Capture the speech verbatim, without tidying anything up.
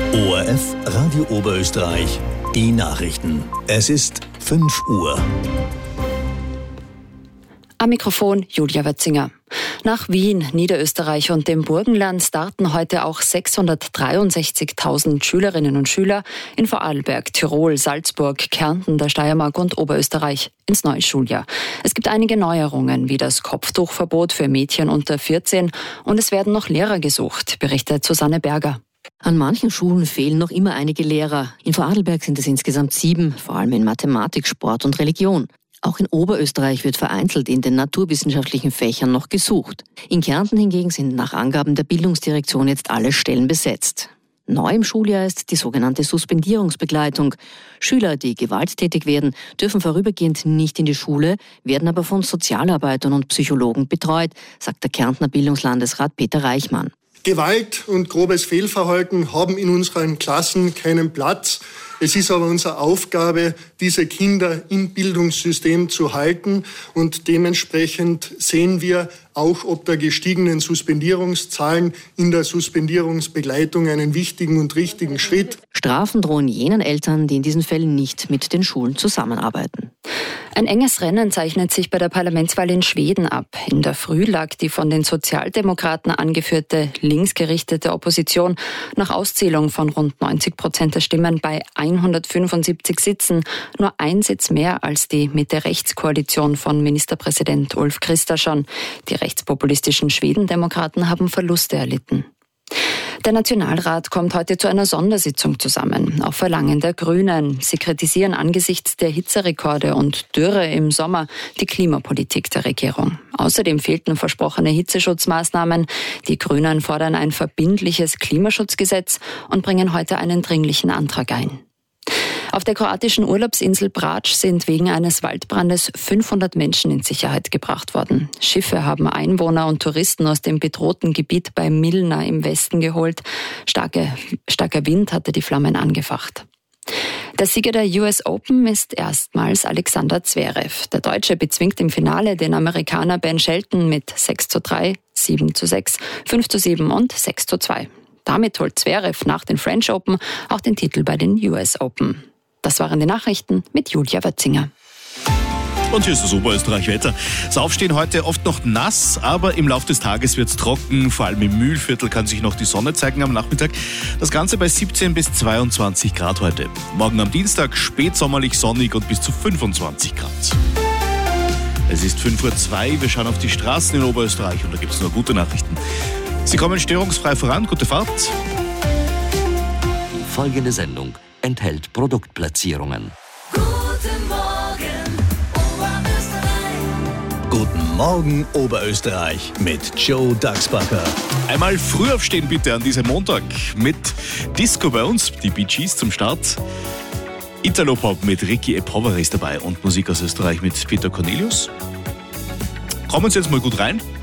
O R F Radio Oberösterreich, die Nachrichten. Es ist fünf Uhr. Am Mikrofon Julia Wötzinger. Nach Wien, Niederösterreich und dem Burgenland starten heute auch sechshundertdreiundsechzigtausend Schülerinnen und Schüler in Vorarlberg, Tirol, Salzburg, Kärnten, der Steiermark und Oberösterreich ins neue Schuljahr. Es gibt einige Neuerungen, wie das Kopftuchverbot für Mädchen unter vierzehn, und es werden noch Lehrer gesucht, berichtet Susanne Berger. An manchen Schulen fehlen noch immer einige Lehrer. In Vorarlberg sind es insgesamt sieben, vor allem in Mathematik, Sport und Religion. Auch in Oberösterreich wird vereinzelt in den naturwissenschaftlichen Fächern noch gesucht. In Kärnten hingegen sind nach Angaben der Bildungsdirektion jetzt alle Stellen besetzt. Neu im Schuljahr ist die sogenannte Suspendierungsbegleitung. Schüler, die gewalttätig werden, dürfen vorübergehend nicht in die Schule, werden aber von Sozialarbeitern und Psychologen betreut, sagt der Kärntner Bildungslandesrat Peter Reichmann. Gewalt und grobes Fehlverhalten haben in unseren Klassen keinen Platz. Es ist aber unsere Aufgabe, diese Kinder im Bildungssystem zu halten. Und dementsprechend sehen wir auch ob der gestiegenen Suspendierungszahlen in der Suspendierungsbegleitung einen wichtigen und richtigen Schritt. Strafen drohen jenen Eltern, die in diesen Fällen nicht mit den Schulen zusammenarbeiten. Ein enges Rennen zeichnet sich bei der Parlamentswahl in Schweden ab. In der Früh lag die von den Sozialdemokraten angeführte linksgerichtete Opposition nach Auszählung von rund neunzig Prozent der Stimmen bei hundertfünfundsiebzig Sitzen, nur ein Sitz mehr als die Mitte-Rechts-Koalition von Ministerpräsident Ulf Kristersson. Die rechtspopulistischen Schwedendemokraten haben Verluste erlitten. Der Nationalrat kommt heute zu einer Sondersitzung zusammen, auf Verlangen der Grünen. Sie kritisieren angesichts der Hitzerekorde und Dürre im Sommer die Klimapolitik der Regierung. Außerdem fehlten versprochene Hitzeschutzmaßnahmen. Die Grünen fordern ein verbindliches Klimaschutzgesetz und bringen heute einen dringlichen Antrag ein. Auf der kroatischen Urlaubsinsel Brač sind wegen eines Waldbrandes fünfhundert Menschen in Sicherheit gebracht worden. Schiffe haben Einwohner und Touristen aus dem bedrohten Gebiet bei Milna im Westen geholt. Starke, starker Wind hatte die Flammen angefacht. Der Sieger der U S Open ist erstmals Alexander Zverev. Der Deutsche bezwingt im Finale den Amerikaner Ben Shelton mit sechs zu drei, sieben zu sechs, fünf zu sieben und sechs zu zwei. Damit holt Zverev nach den French Open auch den Titel bei den U S Open. Das waren die Nachrichten mit Julia Wötzinger. Und hier ist das Oberösterreich-Wetter. Das Aufstehen heute oft noch nass, aber im Laufe des Tages wird es trocken. Vor allem im Mühlviertel kann sich noch die Sonne zeigen am Nachmittag. Das Ganze bei siebzehn bis zweiundzwanzig Grad heute. Morgen am Dienstag spätsommerlich sonnig und bis zu fünfundzwanzig Grad. Es ist fünf Uhr zwei, wir schauen auf die Straßen in Oberösterreich und da gibt es nur gute Nachrichten. Sie kommen störungsfrei voran, gute Fahrt. Die folgende Sendung enthält Produktplatzierungen. Guten Morgen, Oberösterreich. Guten Morgen, Oberösterreich mit Joe Dachsbacher. Einmal früh aufstehen bitte an diesem Montag mit Disco bei uns, die Bee Gees zum Start. Italo-Pop mit Ricky Epovera ist dabei und Musik aus Österreich mit Peter Cornelius. Kommen Sie jetzt mal gut rein.